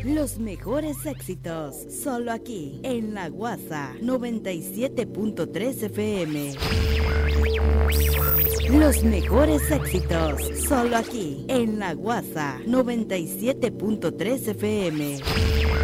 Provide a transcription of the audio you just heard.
Los mejores éxitos, solo aquí, en La Guasa 97.3 FM. Los mejores éxitos, solo aquí, en La Guasa 97.3 FM.